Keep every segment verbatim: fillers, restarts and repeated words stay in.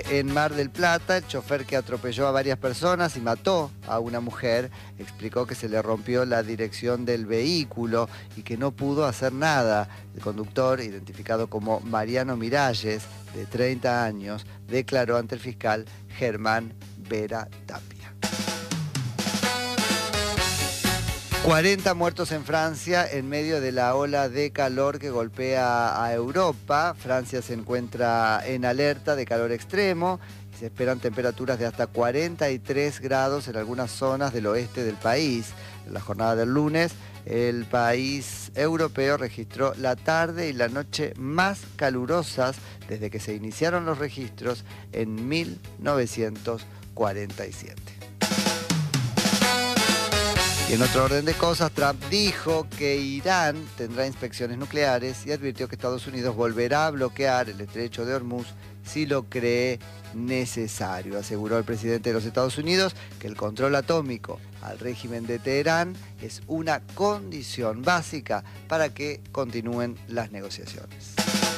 En Mar del Plata, el chofer que atropelló a varias personas y mató a una mujer explicó que se le rompió la dirección del vehículo y que no pudo hacer nada. El conductor, identificado como Mariano Miralles, de treinta años, declaró ante el fiscal Germán Vera Tapia. cuarenta muertos en Francia en medio de la ola de calor que golpea a Europa. Francia se encuentra en alerta de calor extremo y se esperan temperaturas de hasta cuarenta y tres grados en algunas zonas del oeste del país. En la jornada del lunes, el país europeo registró la tarde y la noche más calurosas desde que se iniciaron los registros en mil novecientos cuarenta y siete. Y en otro orden de cosas, Trump dijo que Irán tendrá inspecciones nucleares y advirtió que Estados Unidos volverá a bloquear el estrecho de Hormuz si lo cree necesario. Aseguró el presidente de los Estados Unidos que el control atómico al régimen de Teherán es una condición básica para que continúen las negociaciones.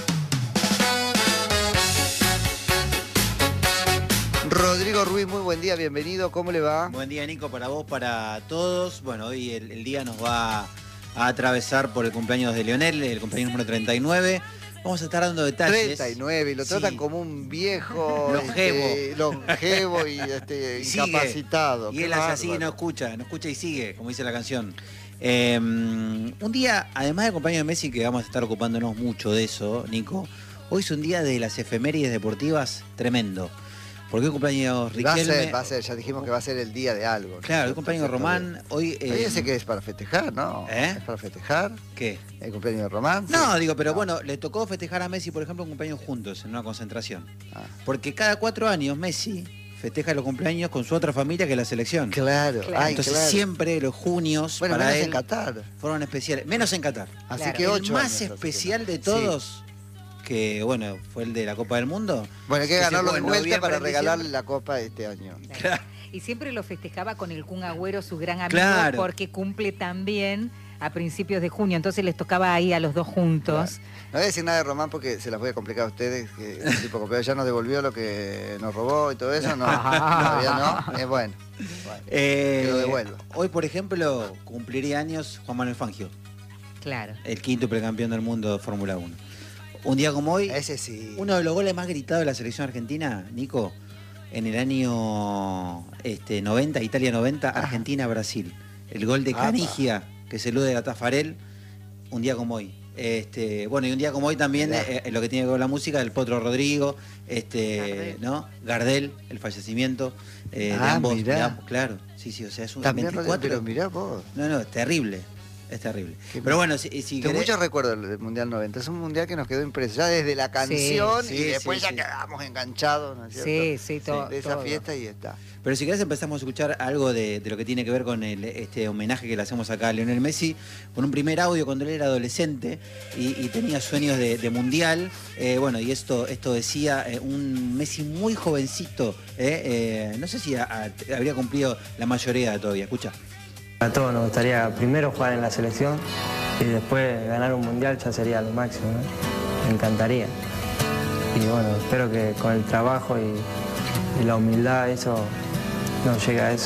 Rodrigo Ruiz, muy buen día, bienvenido, ¿cómo le va? Buen día, Nico, para vos, para todos. Bueno, hoy el, el día nos va a atravesar por el cumpleaños de Lionel, el cumpleaños número treinta y nueve. Vamos a estar dando detalles. treinta y nueve, y lo tratan sí. como un viejo longevo, este, longevo y, este, y incapacitado. Y él hace así, no escucha, no escucha y sigue, como dice la canción. Eh, un día, además del cumpleaños de Messi, que vamos a estar ocupándonos mucho de eso, Nico, hoy es un día de las efemérides deportivas tremendo. Porque hoy cumpleaños Riquelme. Va a ser, va a ser, ya dijimos que va a ser el día de algo. ¿no? Claro, el cumpleaños de Román. Hoy. Eh, Oye, sé que es para festejar, ¿no? ¿Eh? ¿Es para festejar? ¿Qué? ¿El cumpleaños de Román? No, sí. digo, pero no. bueno, le tocó festejar a Messi, por ejemplo, un cumpleaños juntos en una concentración. Ah. Porque cada cuatro años Messi festeja los cumpleaños con su otra familia que la selección. Claro. claro. Ay, Entonces claro. siempre los junios bueno, para menos él en Qatar. Fueron especiales. Menos en Qatar. Así claro. que ocho El más años, especial de todos. Sí. Que bueno, fue el de la Copa del Mundo. Bueno, hay que, que ganarlo de vuelta para regalarle diciembre. la Copa este año. Claro. Y siempre lo festejaba con el Kun Agüero, su gran amigo, claro. porque cumple también a principios de junio, entonces les tocaba ahí a los dos juntos. Claro. No voy a decir nada de Román porque se las voy a complicar a ustedes, que el tipo copiado ya nos devolvió lo que nos robó y todo eso, no, todavía no, es bueno, bueno eh, que lo devuelva. Hoy, por ejemplo, cumpliría años Juan Manuel Fangio. Claro. El quinto precampeón del mundo de Fórmula uno. Un día como hoy, ese sí. Uno de los goles más gritados de la selección argentina, Nico, en el año este, noventa, Italia noventa, Argentina-Brasil. El gol de Canigia, que se elude a Tafarel, un día como hoy. Este, bueno, y un día como hoy también, eh, lo que tiene que ver con la música, el Potro Rodrigo, este, Gardel. ¿no? Gardel, el fallecimiento eh, ah, de ambos. Mirá. De ambos, claro, sí, sí, o sea, es un también veinticuatro. Pero mirá vos. No, no, es terrible. Es terrible. Qué Pero bueno, si, si Tengo querés... muchos recuerdos del Mundial noventa. Es un Mundial que nos quedó impreso. Ya desde la canción sí, y sí, después sí, ya sí. quedamos enganchados, ¿no es cierto? Sí, sí, todo. De esa todo. fiesta y está. Pero si querés empezamos a escuchar algo de, de lo que tiene que ver con el, este homenaje que le hacemos acá a Lionel Messi, con un primer audio cuando él era adolescente y, y tenía sueños de, de mundial. Eh, bueno, y esto, esto decía eh, un Messi muy jovencito. Eh, eh, no sé si a, a, habría cumplido la mayoría de todavía. Escucha. A todos nos gustaría primero jugar en la selección y después ganar un mundial ya sería lo máximo, ¿no? Me encantaría. Y bueno, espero que con el trabajo y, y la humildad eso nos llegue a eso.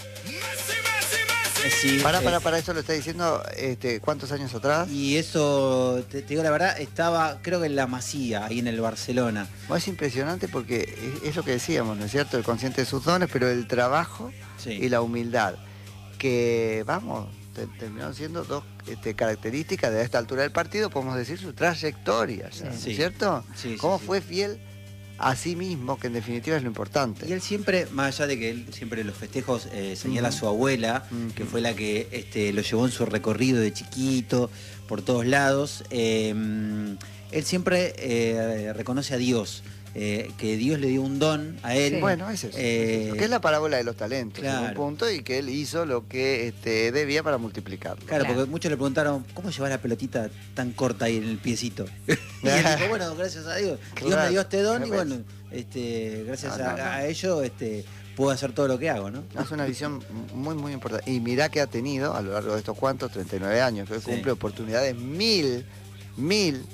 Sí, para, para, eh, para, eso lo está diciendo este, ¿cuántos años atrás? Y eso, te, te digo la verdad, estaba creo que en la Masía, ahí en el Barcelona. Bueno, es impresionante porque es, es lo que decíamos, ¿no es cierto? El consciente de sus dones, pero el trabajo sí. y la humildad. Que, vamos, te, terminaron siendo dos este, características de esta altura del partido, podemos decir su trayectoria, ¿no es sí. cierto? Sí, sí, Cómo sí. fue fiel a sí mismo, que en definitiva es lo importante. Y él siempre, más allá de que él siempre en los festejos eh, señala uh-huh. a su abuela, uh-huh. que fue la que este, lo llevó en su recorrido de chiquito, por todos lados, eh, él siempre eh, reconoce a Dios. Eh, que Dios le dio un don a él. Sí. Bueno, es eso. Eh, que es la parábola de los talentos, claro. en un punto, y que él hizo lo que este, debía para multiplicarlo. Claro, claro, porque muchos le preguntaron, ¿cómo llevas la pelotita tan corta ahí en el piecito? Y él dijo, bueno, gracias a Dios. Claro. Dios me dio este don y bueno, este, gracias no, no, a, no. a ello este, puedo hacer todo lo que hago, ¿no? Es una visión muy, muy importante. Y mirá que ha tenido, a lo largo de estos cuantos, treinta y nueve años, que hoy sí. cumple oportunidades mil, mil,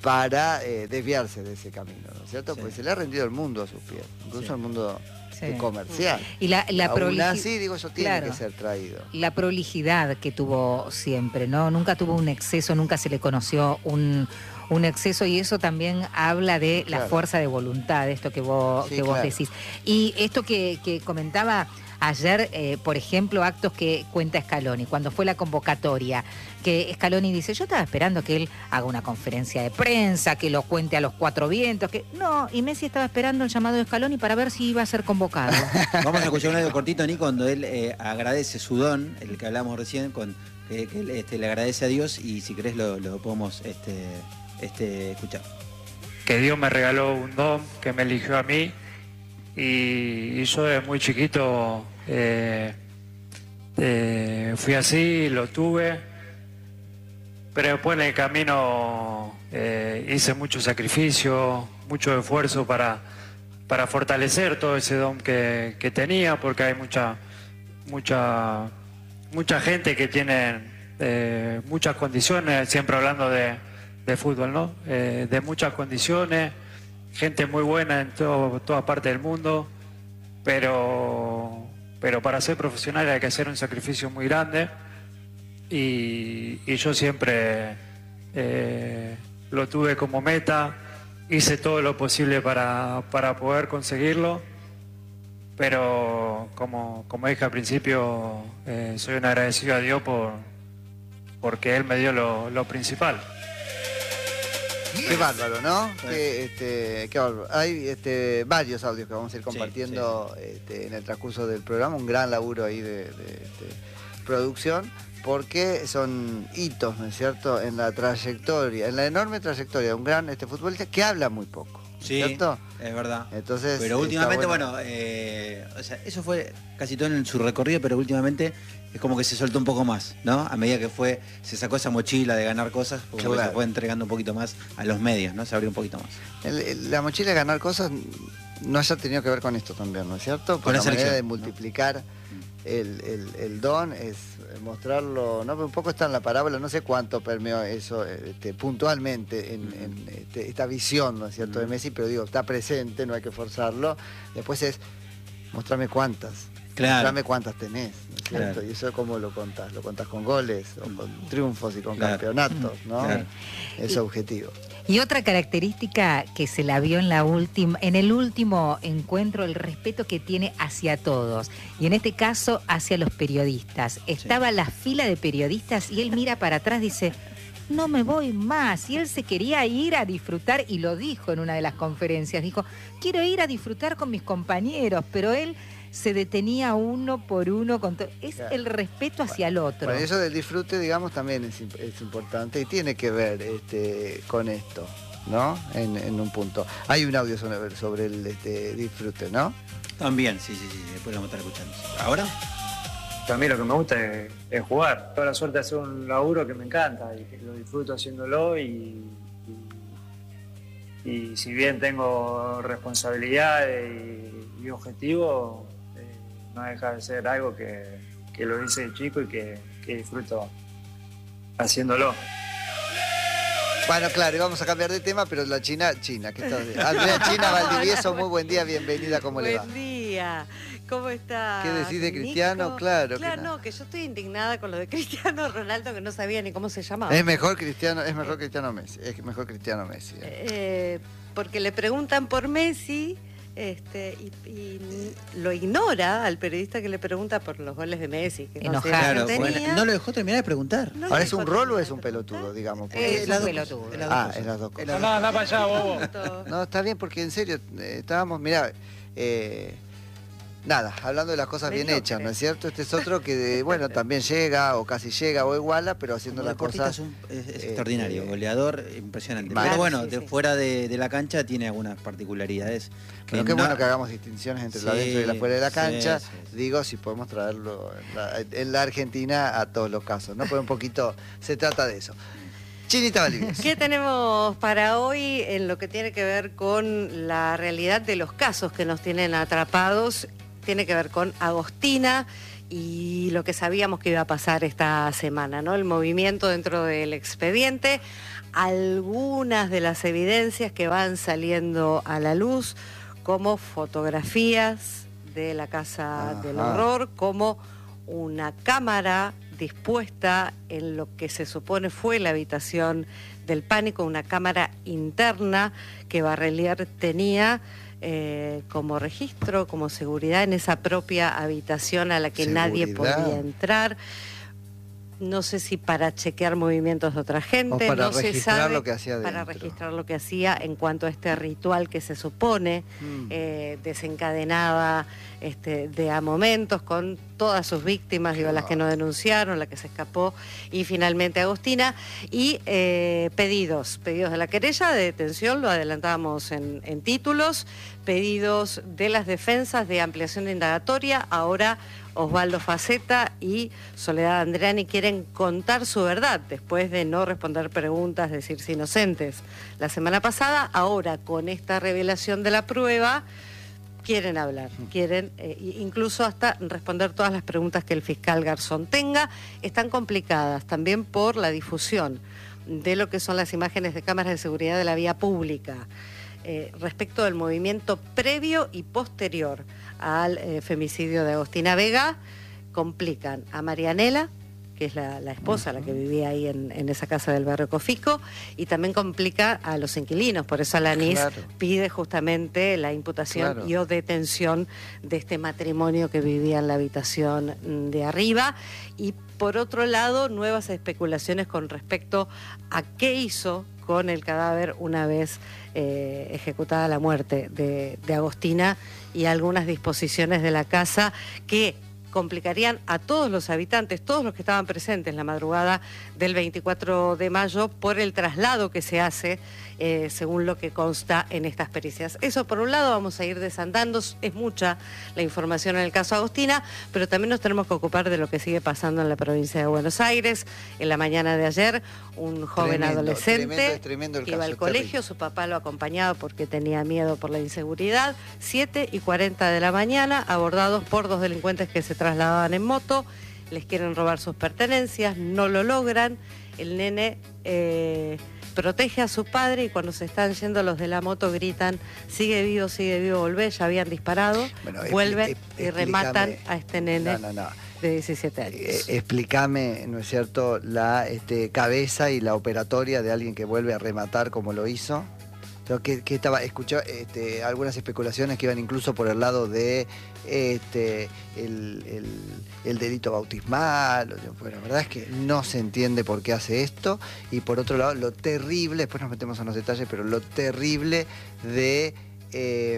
para eh, desviarse de ese camino, ¿no es cierto? Sí. Porque se le ha rendido el mundo a sus pies, incluso Sí. el mundo Sí. eh, comercial. Y la, la Aún proliji- así, digo, eso tiene Claro. que ser traído. La prolijidad que tuvo siempre, ¿no? Nunca tuvo un exceso, nunca se le conoció un, un exceso, y eso también habla de la Claro. fuerza de voluntad, esto que vos, Sí, que vos claro. decís. Y esto que, que comentaba ayer, eh, por ejemplo, actos que cuenta Scaloni, cuando fue la convocatoria, que Scaloni dice, yo estaba esperando que él haga una conferencia de prensa, que lo cuente a los cuatro vientos, que no, y Messi estaba esperando el llamado de Scaloni para ver si iba a ser convocado. Vamos a escuchar un audio cortito, Nico, cuando él eh, agradece su don, el que hablamos recién, con que, que él este, le agradece a Dios, y si querés lo, lo podemos este, este, escuchar. Que Dios me regaló un don, que me eligió a mí, y, y yo desde muy chiquito eh, eh, fui así, lo tuve, pero después en el camino eh, hice mucho sacrificio, mucho esfuerzo para, para fortalecer todo ese don que, que tenía, porque hay mucha, mucha, mucha gente que tiene eh, muchas condiciones, siempre hablando de, de fútbol, ¿no? Eh, de muchas condiciones, gente muy buena en todo, toda parte del mundo, pero, pero para ser profesional hay que hacer un sacrificio muy grande, y, y yo siempre eh, lo tuve como meta, hice todo lo posible para, para poder conseguirlo, pero como, como dije al principio, eh, soy un agradecido a Dios por, porque Él me dio lo, lo principal. Qué bárbaro, ¿no? Que, este, qué bárbaro. Hay este, varios audios que vamos a ir compartiendo sí. este, en el transcurso del programa. Un gran laburo ahí de, de, de producción, porque son hitos, ¿no es cierto?, en la trayectoria, en la enorme trayectoria de un gran este, futbolista que habla muy poco, ¿no es Sí, cierto? es verdad. Entonces, Pero está últimamente, bueno. bueno, eh, o sea, eso fue casi todo en su recorrido, pero últimamente es como que se soltó un poco más, ¿no? A medida que fue, se sacó esa mochila de ganar cosas, como que Claro. se fue entregando un poquito más a los medios, ¿no? Se abrió un poquito más. El- el- la mochila de ganar cosas no haya tenido que ver con esto también, ¿no es cierto? Con Por la la manera selección, de ¿no? multiplicar el, el- el don es mostrarlo, ¿no? Pero un poco está en la parábola, no sé cuánto permeó eso este, puntualmente en, en, este, esta visión, ¿no es cierto?, de Messi, pero digo, está presente, no hay que forzarlo. Después es, mostrame cuántas. Claro. Mostrame cuántas tenés, ¿no es cierto? Claro. Y eso cómo lo contás, lo contás con goles, o con triunfos y con Claro. campeonatos, ¿no? Claro. Es objetivo. Y otra característica que se la vio en la última, en el último encuentro, el respeto que tiene hacia todos, y en este caso hacia los periodistas. Estaba la fila de periodistas y él mira para atrás, dice, no me voy más. Y él se quería ir a disfrutar, y lo dijo en una de las conferencias, dijo, quiero ir a disfrutar con mis compañeros, pero él se detenía uno por uno. Con to- es Claro. el respeto hacia el otro. Bueno, eso del disfrute, digamos, también es, imp- es importante y tiene que ver este, con esto, ¿no? En, en un punto. Hay un audio sobre, sobre el este, disfrute, ¿no? También, sí, sí, sí, después lo vamos a estar escuchando. ¿Ahora? A mí lo que me gusta es, es jugar. Toda la suerte de hacer un laburo que me encanta y que lo disfruto haciéndolo, y, y, y si bien tengo responsabilidades y, y objetivos, eh, no deja de ser algo que, que lo hice de chico y que, que disfruto haciéndolo. Bueno, claro, y vamos a cambiar de tema, pero la China, China, ¿qué tal? Andrea China Valdivieso, muy buen día, bienvenida, ¿cómo le va? Buen día, ¿cómo está? ¿Qué decís de Cristiano? Nico? Claro, Claro, que no, nada. que yo estoy indignada con lo de Cristiano Ronaldo, que no sabía ni cómo se llamaba. Es mejor Cristiano, es mejor Cristiano Messi, es mejor Cristiano Messi. ¿eh? Eh, porque le preguntan por Messi, este, y, y lo ignora al periodista que le pregunta por los goles de Messi. Que Enojado. considera que Claro, tenía. bueno, no lo dejó terminar de preguntar. No ¿Ahora le es un dejó rol o terminar es un de preguntar. pelotudo, digamos? Es Porque- un las dos pelotudo. cosas, es las dos Ah, cosas. es las dos Es cosas. las dos anda para allá, bobo. Punto. No, está bien, porque en serio, eh, estábamos, mirá, eh, nada, hablando de las cosas bien Mediocre. hechas, ¿no es cierto? Este es otro que, bueno, también llega, o casi llega, o iguala, pero haciendo Como las deportista cosas... es, un- es- es eh, extraordinario, eh, goleador, impresionante. Mal. Pero bueno, Sí, de sí. fuera de, de la cancha tiene algunas particularidades. Pero que qué no- bueno que hagamos distinciones entre la Sí, dentro y la fuera de la sí, cancha. sí, sí. Digo, si podemos traerlo en la, en la Argentina a todos los casos, ¿no? Porque un poquito se trata de eso. Chinita Valdivieso. ¿Qué tenemos para hoy en lo que tiene que ver con la realidad de los casos que nos tienen atrapados? Tiene que ver con Agostina y lo que sabíamos que iba a pasar esta semana, ¿no? El movimiento dentro del expediente, algunas de las evidencias que van saliendo a la luz, como fotografías de la Casa Ajá. del Horror, como una cámara dispuesta en lo que se supone fue la habitación del pánico, una cámara interna que Barrelier tenía eh, como registro, como seguridad en esa propia habitación a la que ¿Seguridad? nadie podía entrar. No sé si para chequear movimientos de otra gente, o para no se registrar sabe, lo que hacía para dentro. registrar lo que hacía en cuanto a este ritual que se supone mm. eh, desencadenaba este, de a momentos con todas sus víctimas, digo, las que no denunciaron, la que se escapó y finalmente Agostina, y eh, pedidos, pedidos de la querella de detención, lo adelantábamos en, en títulos, pedidos de las defensas de ampliación de indagatoria, ahora Osvaldo Faceta y Soledad Andreani quieren contar su verdad después de no responder preguntas, decirse inocentes la semana pasada. Ahora, con esta revelación de la prueba, quieren hablar, quieren eh, incluso hasta responder todas las preguntas que el fiscal Garzón tenga. Están complicadas también por la difusión de lo que son las imágenes de cámaras de seguridad de la vía pública. Eh, respecto del movimiento previo y posterior al eh, femicidio de Agostina Vega, complican a Marianela, que es la, la esposa, la que vivía ahí en, en esa casa del barrio Cofico, y también complica a los inquilinos. Por eso Alanis claro. pide justamente la imputación claro. y o detención de este matrimonio que vivía en la habitación de arriba. Y por otro lado, nuevas especulaciones con respecto a qué hizo con el cadáver una vez eh, ejecutada la muerte de, de Agostina, y algunas disposiciones de la casa que complicarían a todos los habitantes, todos los que estaban presentes en la madrugada del veinticuatro de mayo por el traslado que se hace, eh, según lo que consta en estas pericias. Eso por un lado, vamos a ir desandando, es mucha la información en el caso Agostina, pero también nos tenemos que ocupar de lo que sigue pasando en la provincia de Buenos Aires. En la mañana de ayer, un joven tremendo, adolescente tremendo, tremendo el que iba caso, al colegio, terrible. Su papá lo acompañaba porque tenía miedo por la inseguridad, siete y cuarenta de la mañana, abordados por dos delincuentes que se trasladaban en moto, les quieren robar sus pertenencias, no lo logran, el nene eh, protege a su padre y cuando se están yendo los de la moto gritan, sigue vivo, sigue vivo, volvé, ya habían disparado, bueno, vuelven expli- y rematan a este nene no, no, no. de diecisiete años. Eh, explícame, ¿no es cierto?, la este, cabeza y la operatoria de alguien que vuelve a rematar como lo hizo. Que, que estaba, escuchó este, algunas especulaciones que iban incluso por el lado de este, el, el, el delito bautismal. Bueno, la verdad es que no se entiende por qué hace esto. Y por otro lado, lo terrible, después nos metemos en los detalles, pero lo terrible de eh,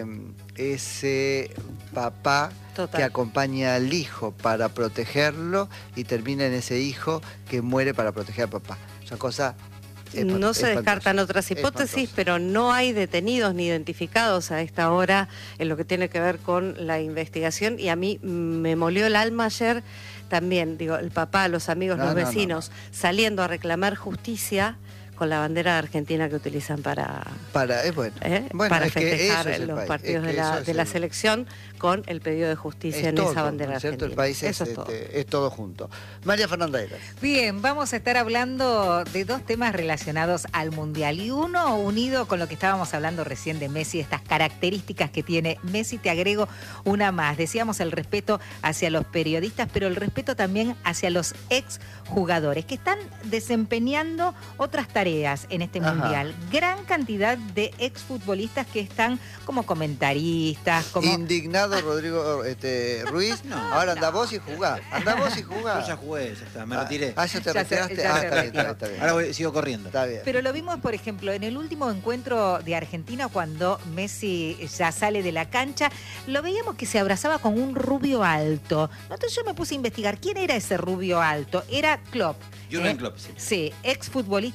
ese papá Total. que acompaña al hijo para protegerlo y termina en ese hijo que muere para proteger al papá. Es una cosa... No se descartan otras hipótesis, pero no hay detenidos ni identificados a esta hora en lo que tiene que ver con la investigación. Y a mí me molió el alma ayer también, digo, el papá, los amigos, no, los vecinos, no, no. saliendo a reclamar justicia con la bandera argentina que utilizan para, para, es bueno. ¿eh? Bueno, para es festejar es los país. partidos es de la, de la el... selección con el pedido de justicia es en todo, esa bandera ¿no es cierto? argentina. El país es, Eso es, este, todo. es todo junto. María Fernanda Eras. Bien, vamos a estar hablando de dos temas relacionados al Mundial y uno unido con lo que estábamos hablando recién de Messi, estas características que tiene Messi. Te agrego una más. Decíamos el respeto hacia los periodistas, pero el respeto también hacia los ex jugadores que están desempeñando otras tareas en este Ajá. Mundial. Gran cantidad de exfutbolistas que están como comentaristas, como... Indignado Rodrigo este, Ruiz. No, Ahora anda no. vos y jugá. Anda vos y jugá. Yo ya jugué, ya está, me retiré. Ah, ya te ya retiraste. Se, ya ah, se está, bien, está, bien, está bien. Ahora voy, sigo corriendo. Está bien. Pero lo vimos, por ejemplo, en el último encuentro de Argentina, cuando Messi ya sale de la cancha, lo veíamos que se abrazaba con un rubio alto. Entonces yo me puse a investigar quién era ese rubio alto. Era Klopp. Jürgen ¿eh? Klopp, sí. Sí, exfutbolista y entrenador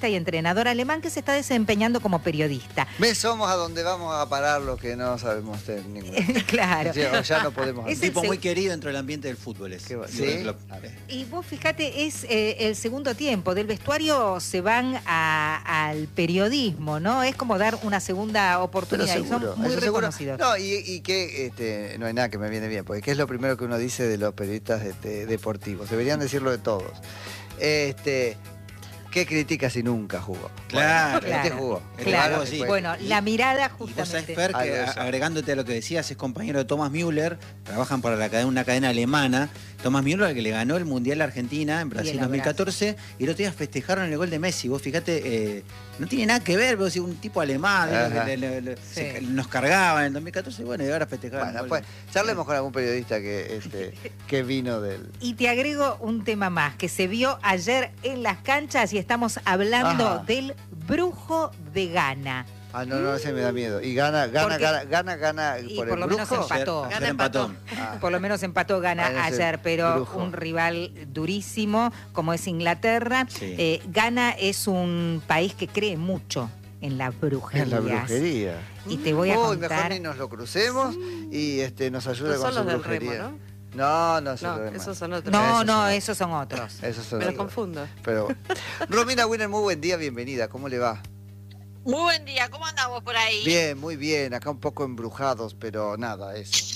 entrenador alemán que se está desempeñando como periodista. ¿Ves? Somos a donde vamos a parar los que no sabemos tener ninguno. Claro. Ya, ya no podemos Es Un tipo el muy seg- querido dentro del ambiente del fútbol. Es. Qué va- Jürgen ¿sí? Klopp. Y vos fíjate, es eh, el segundo tiempo. Del vestuario se van a- al periodismo, ¿no? Es como dar una segunda Pero oportunidad. Y seguro, son muy eso seguro. reconocidos. No, y, y que este, no hay nada que me viene bien, porque ¿qué es lo primero que uno dice de los periodistas este, deportivos? Deberían decirlo de todos. Este, ¿qué critica si nunca jugó? Claro. Bueno, este Claro, jugó. Claro, Claro, sí. bueno, la mirada Y vos sabés, justamente. Fer, que Algo de a- eso. agregándote a lo que decías, es compañero de Thomas Müller, trabajan para la cadena, una cadena alemana. Thomas Müller, el que le ganó el Mundial a Argentina en Brasil Bien, dos mil catorce, y el otro día festejaron el gol de Messi. Vos fíjate, eh, no tiene nada que ver, pero si un tipo alemán, Ajá. le- le- le- Sí. se- nos cargaban en el dos mil catorce, bueno, y ahora festejaron. Bueno, el pues gol de- charlemos con algún periodista que, este, que vino del... Y te agrego un tema más que se vio ayer en las canchas y estamos hablando Ajá. del Brujo de Ghana. Ah, no, no, ese me da miedo. Y gana, gana, Porque- gana, gana, gana y por, por el lo menos brujo. empató. Ayer Gana empató. empató. Ah. Por lo menos empató Ghana Bueno, ese ayer, pero Brujo. un rival durísimo como es Inglaterra. Sí. Eh, Ghana es un país que cree mucho en la brujería. Es la brujería. Y te voy a Uy, contar. mejor ni nos lo crucemos y este, nos ayuda Estos con son su los del brujería. remo, No, no, No, no, esos son otros. No, Esos no, son- esos son otros. Esos son Me los otros. confundo. Pero, Romina Winner, muy buen día, bienvenida. ¿Cómo le va? Muy buen día, ¿cómo andamos por ahí? Bien, muy bien. Acá un poco embrujados, pero nada, eso.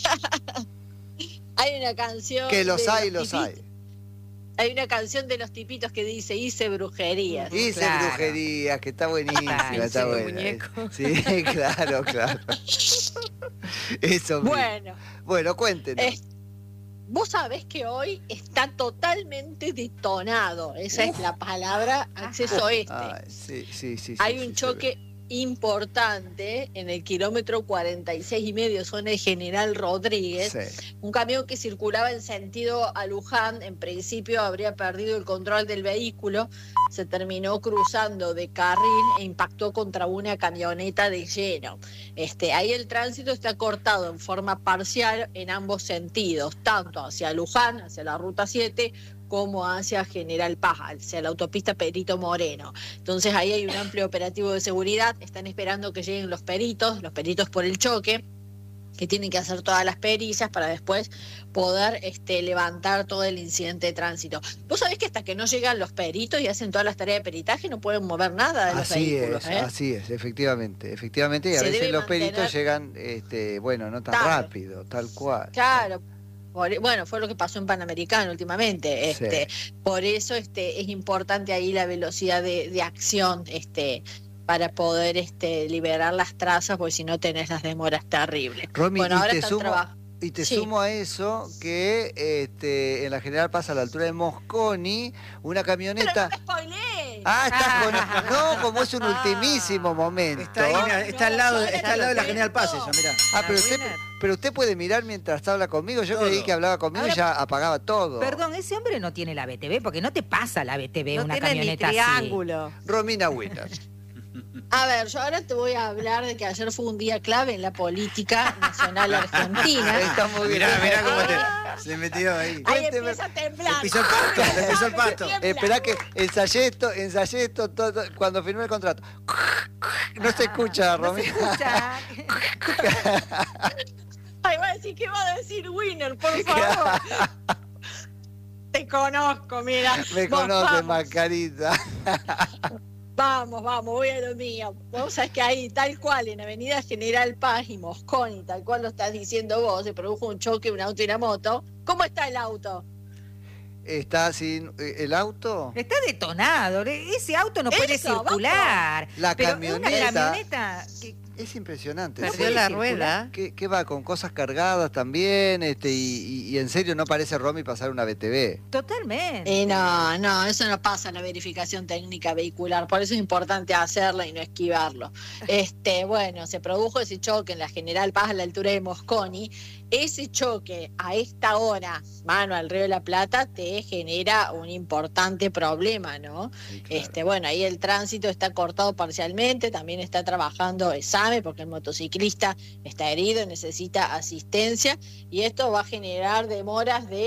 Hay una canción. Que los de hay, los tipi- hay. Hay una canción de los tipitos que dice hice brujerías. Hice Claro. brujerías, que está buenísima, Claro, está sí, buena. muñeco. Sí, claro, claro. Eso mismo. Bueno, Bueno, cuéntenos. es- vos sabés que hoy está totalmente detonado. Esa es la palabra acceso este. Ay, sí, sí, sí, sí, Hay sí, un se choque importante en el kilómetro cuarenta y seis y medio, zona de General Rodríguez. ve. Sí. Un camión que circulaba en sentido a Luján, en principio habría perdido el control del vehículo, se terminó cruzando de carril e impactó contra una camioneta de lleno. Este, ahí el tránsito está cortado en forma parcial en ambos sentidos, tanto hacia Luján, hacia la ruta siete, como hacia General Paz, hacia la autopista Perito Moreno. Entonces ahí hay un amplio operativo de seguridad, están esperando que lleguen los peritos, los peritos por el choque, que tienen que hacer todas las pericias para después poder este, levantar todo el incidente de tránsito. Vos sabés que hasta que no llegan los peritos y hacen todas las tareas de peritaje no pueden mover nada de los Así vehículos. es, ¿eh? así es, efectivamente, efectivamente, y a Se veces debe los peritos mantener- llegan, este, bueno, no tan Claro. rápido, tal cual. Claro. Por- bueno, fue lo que pasó en Panamericano últimamente. Sí. Este, Por eso este, es importante ahí la velocidad de, de acción este, para poder este, liberar las trazas, porque si no tenés las demoras terribles. Romy, Bueno, y ahora te están sumo, trabajando. y te Sí. sumo a eso que este, en la General Paz a la altura de Mosconi, una camioneta... ¡No me spoilees! Ah, estás con... No, como es un ultimísimo momento. Está, ahí, mirá, está al lado, está al lado de la General Paz No. esa, mirá. Ah, pero La usted, Winner. pero usted puede mirar mientras habla conmigo. Yo Todo. creí que hablaba conmigo y Ahora- ya apagaba todo. Perdón, ese hombre no tiene la B T V porque no te pasa la B T V No una tiene ni camioneta así. triángulo. Romina Winner. A ver, yo ahora te voy a hablar de que ayer fue un día clave en la política nacional argentina. Está muy bien. Mirá, mirá cómo te, se metió ahí. Ahí Cuénteme. empieza a temblar. Le pisó el pasto, le pisó el pasto. Tiembla. Esperá que ensayé esto, ensayé esto todo, todo, cuando firmé el contrato. No se escucha, No se Romina. escucha. Ay, va a decir, ¿qué va a decir Winner, por favor? Te conozco, mira. Me Vos, conoce, vamos, Macarita. Vamos, vamos, voy a lo mío. Vos sabés que ahí, tal cual, en Avenida General Paz y Mosconi, tal cual lo estás diciendo vos, se produjo un choque, un auto y una moto. ¿Cómo está el auto? Está sin eh, el auto. Está detonado. Ese auto no puede Eso, circular. La Pero camioneta. una camioneta que- Es impresionante. No Perdió puede la circular. rueda. ¿Qué, qué va? Con cosas cargadas también, este, y, y- y en serio no parece Romy pasar una B T V. totalmente. Eh, no, no, eso no pasa en la verificación técnica vehicular, por eso es importante hacerla y no esquivarlo. Este, bueno, se produjo ese choque en la General Paz a la altura de Mosconi. Ese choque a esta hora, mano al Río de la Plata, te genera un importante problema, ¿no? Sí, claro. Este, bueno, ahí el tránsito está cortado parcialmente, también está trabajando ESAME porque el motociclista está herido, necesita asistencia y esto va a generar demoras de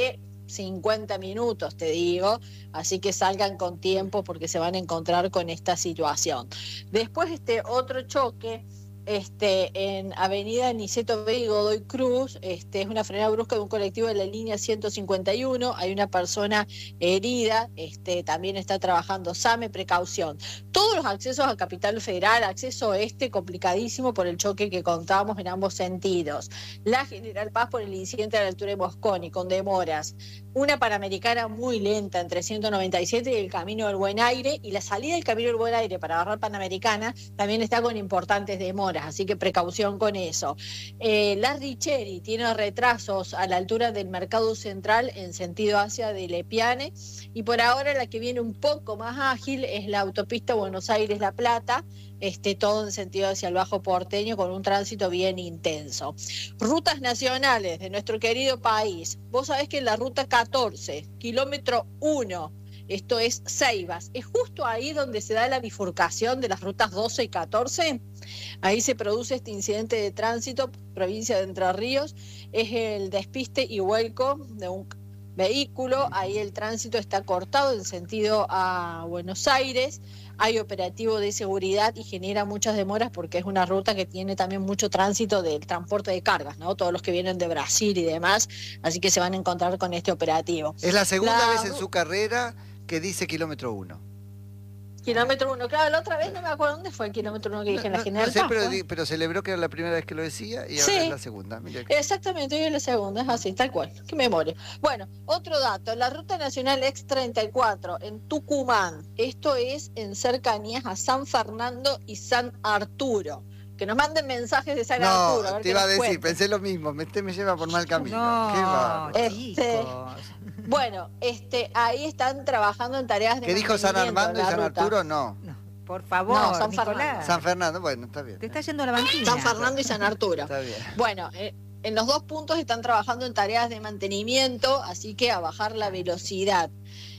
cincuenta minutos, te digo, así que salgan con tiempo porque se van a encontrar con esta situación. Después este otro choque este, en Avenida Niceto Vega y Godoy Cruz, este, es una frenada brusca de un colectivo de la línea ciento cincuenta y uno, hay una persona herida, este, también está trabajando SAME, precaución. Todos los accesos a Capital Federal, acceso este complicadísimo por el choque que contamos en ambos sentidos. La General Paz por el incidente a la altura de Mosconi, con demoras. Una Panamericana muy lenta entre ciento noventa y siete y el Camino del Buen Aire, y la salida del Camino del Buen Aire para agarrar Panamericana también está con importantes demoras, así que precaución con eso. Eh, la Richeri tiene retrasos a la altura del Mercado Central en sentido hacia de Lepiane, y por ahora la que viene un poco más ágil es la autopista Buenos Aires-La Plata, este, todo en sentido hacia el Bajo Porteño con un tránsito bien intenso. Rutas nacionales de nuestro querido país. Vos sabés que en la ruta catorce, kilómetro uno, esto es Ceibas, es justo ahí donde se da la bifurcación de las rutas doce y catorce, ahí se produce este incidente de tránsito, provincia de Entre Ríos, es el despiste y vuelco de un vehículo, ahí el tránsito está cortado en sentido a Buenos Aires, hay operativo de seguridad y genera muchas demoras porque es una ruta que tiene también mucho tránsito del transporte de cargas, ¿no? Todos los que vienen de Brasil y demás, así que se van a encontrar con este operativo. Es la segunda la... vez en su carrera que dice kilómetro uno. Kilómetro uno, claro, la otra vez no me acuerdo dónde fue el kilómetro uno que dije, No, en la no, General no sé, Paz, pero, ¿no? di- pero celebró que era la primera vez que lo decía y ahora Sí. es la segunda. Mira que- Exactamente, hoy es la segunda, es así, tal cual. Qué memoria. Bueno, otro dato, la Ruta Nacional X treinta y cuatro en Tucumán, esto es en cercanías a San Fernando y San Arturo. Que nos manden mensajes de San Arturo. A No, ver te qué iba a nos decir, cuentan. pensé lo mismo, me, este me lleva por mal camino. No, Qué bárbaro. Este, chicos. Bueno, este, ahí están trabajando en tareas de ¿Qué dijo San mantenimiento Armando y en la San ruta. Arturo? No. No, por favor, No, San Nicolás. Fernando. San Fernando, bueno, está bien. Te está yendo a la banquina. San Fernando y San Arturo. Está bien. Bueno, eh, en los dos puntos están trabajando en tareas de mantenimiento, así que a bajar la velocidad.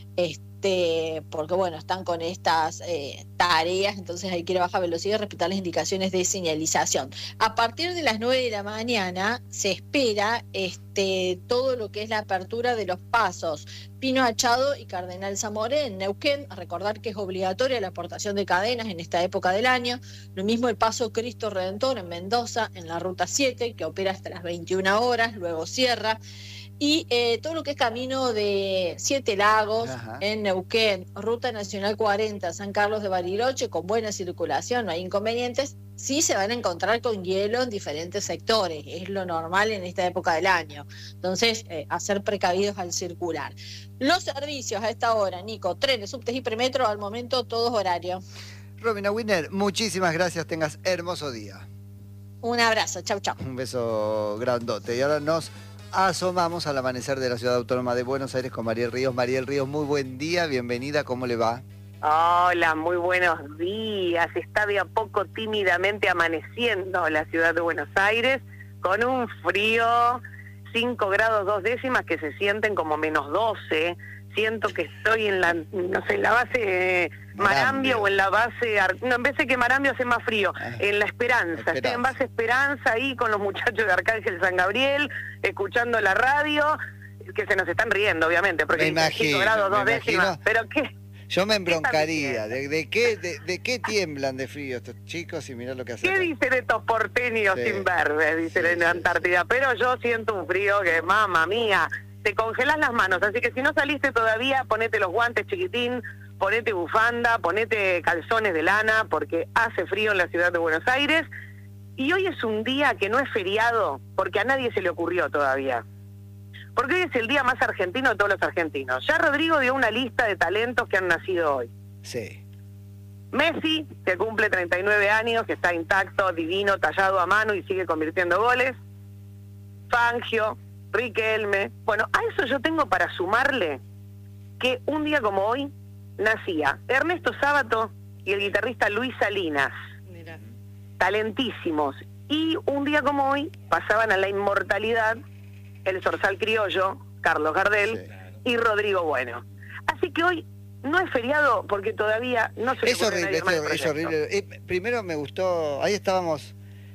Este, porque bueno, están con estas eh, tareas, entonces hay que ir a baja velocidad y respetar las indicaciones de señalización. A partir de las nueve de la mañana se espera este, todo lo que es la apertura de los pasos Pino Achado y Cardenal Zamoré en Neuquén. A recordar que es obligatoria la aportación de cadenas en esta época del año. Lo mismo el paso Cristo Redentor en Mendoza, en la ruta siete, que opera hasta las veintiuna horas, luego cierra. Y eh, todo lo que es camino de Siete Lagos, Ajá. en Neuquén, Ruta Nacional cuarenta, San Carlos de Bariloche, con buena circulación, no hay inconvenientes. Sí se van a encontrar con hielo en diferentes sectores, es lo normal en esta época del año. Entonces, eh, a ser precavidos al circular. Los servicios a esta hora, Nico, trenes, subtes y premetro, al momento todos horarios. Romina Winner, muchísimas gracias, tengas hermoso día. Un abrazo, chau, chau. Un beso grandote. Y ahora nos asomamos al amanecer de la Ciudad Autónoma de Buenos Aires con Mariel Ríos. Mariel Ríos, muy buen día, bienvenida, ¿cómo le va? Hola, muy buenos días. Está de a poco tímidamente amaneciendo la ciudad de Buenos Aires con un frío, cinco grados dos décimas que se sienten como menos doce. Siento que estoy en la, no sé, en la base eh, Marambio o en la base, Ar- no, en vez de que Marambio hace más frío, Ah, en la Esperanza. Esperanza. Estoy en base Esperanza ahí con los muchachos de Arcángel San Gabriel, escuchando la radio, que se nos están riendo, obviamente, porque Me dicen imagino, cinco grados dos me décimas. imagino. Pero qué. Yo me ¿Qué están embroncaría. diciendo? ¿De, de qué, de, de qué tiemblan de frío estos chicos? Y mirá lo que hacen. ¿Qué dicen estos porteños Sí. sin verdes? Dicen Sí, en sí, Antártida. Pero yo siento un frío que, mamá mía, te congelas las manos. Así que si no saliste todavía, ponete los guantes, chiquitín, ponete bufanda, ponete calzones de lana, porque hace frío en la ciudad de Buenos Aires. Y hoy es un día que no es feriado, porque a nadie se le ocurrió todavía. Porque hoy es el día más argentino de todos los argentinos. Ya Rodrigo dio una lista de talentos que han nacido hoy. Sí. Messi, que cumple treinta y nueve años, que está intacto, divino, tallado a mano y sigue convirtiendo goles. Fangio, Riquelme. Bueno, a eso yo tengo para sumarle que un día como hoy nacía Ernesto Sábato y el guitarrista Luis Salinas. Mira. Talentísimos. Y un día como hoy pasaban a la inmortalidad el zorzal criollo, Carlos Gardel, Sí. y Rodrigo Bueno. Así que hoy no es feriado porque todavía no se le Es ocurre a horrible, nadie armar el es, es proyecto. horrible. Eh, primero me gustó, ahí estábamos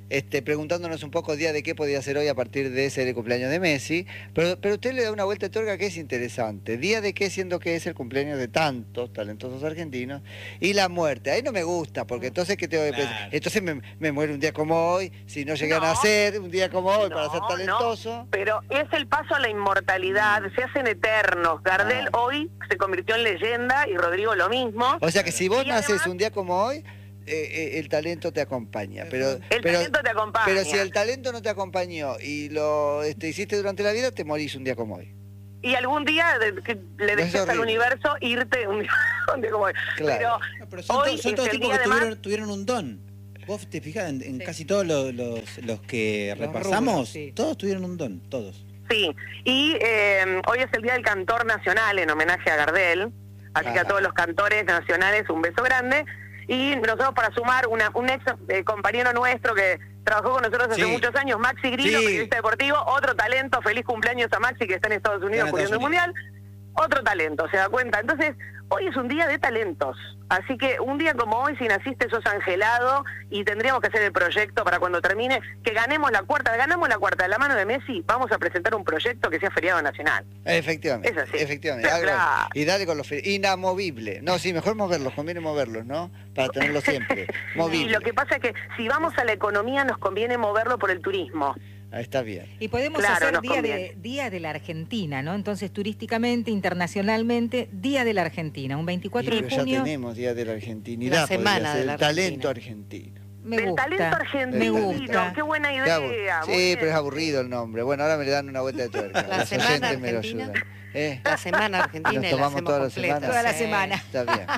este, preguntándonos un poco día de qué podía ser hoy a partir de ese cumpleaños de Messi, pero, pero usted le da una vuelta de tuerca que es interesante. Día de qué, siendo que es el cumpleaños de tantos talentosos argentinos, y la muerte. Ahí no me gusta, porque entonces ¿qué tengo que pensar? Claro. Entonces me, me muero un día como hoy, si no llegan No. a ser un día como hoy No, para ser no, talentoso. pero es el paso a la inmortalidad, se hacen eternos. Gardel Ah. hoy se convirtió en leyenda y Rodrigo lo mismo. O sea que si vos Y naces además- un día como hoy, eh, eh, el talento te acompaña. Pero, El pero, talento te acompaña. pero si el talento no te acompañó y lo este, hiciste durante la vida, te morís un día como hoy. Y algún día de- que le Es dejes al horrible. universo irte un día, un día como hoy. Claro. Pero, No, pero son, hoy to- son es todos el tipos día que de más- tuvieron, tuvieron un don. Vos te fijás en, en Sí. casi todos los, los, los que Los repasamos, rubros, sí. todos tuvieron un don, todos. Sí, y eh, hoy es el Día del Cantor Nacional en homenaje a Gardel, así que a Ajá. todos los cantores nacionales un beso grande. Y nosotros para sumar una, un ex eh, compañero nuestro que trabajó con nosotros hace Sí. muchos años, Maxi Grillo, Sí. periodista deportivo, otro talento, feliz cumpleaños a Maxi que está en Estados Unidos Está en cubriendo el Estados Mundial, otro talento, se da cuenta. Entonces, hoy es un día de talentos, así que un día como hoy, si naciste, sos angelado y tendríamos que hacer el proyecto para cuando termine, que ganemos la cuarta, ganamos la cuarta de la mano de Messi, vamos a presentar un proyecto que sea feriado nacional. Efectivamente, Es así. efectivamente. Pero algo así. claro. Y dale con los fe- inamovible. No, sí, mejor moverlos, conviene moverlos, ¿no? Para tenerlos siempre. Y Movible. lo que pasa es que si vamos a la economía nos conviene moverlo por el turismo. Ah, está bien. Y podemos Claro, hacer nos día de, conviene. día de la Argentina, ¿no? Entonces, turísticamente, internacionalmente, Día de la Argentina, un veinticuatro Y de pero ya junio. tenemos Día de la Argentinidad. La semana podría ser, de la el talento argentino. Me Del gusta. talento argentino. Me Del gusta. Qué buena Qué idea. abu- muy Sí, bien. pero es aburrido el nombre. Bueno, ahora me le dan una vuelta de tuerca. La Los semana oyentes me lo argentina. ayudan. ¿Eh? La semana argentina Nos y la tomamos hacemos toda la completa. semana. Toda la Sí. semana. Está bien.